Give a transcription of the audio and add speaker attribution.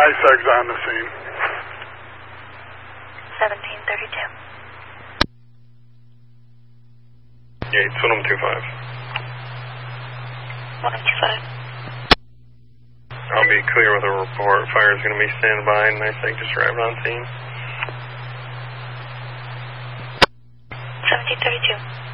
Speaker 1: NYSEG's on the scene.
Speaker 2: 1732.
Speaker 3: Yates, 1025.
Speaker 2: 125.
Speaker 3: I'll be clear with a report. Fire is going to be standing by, and NYSEG just arrived on scene.
Speaker 2: 1732.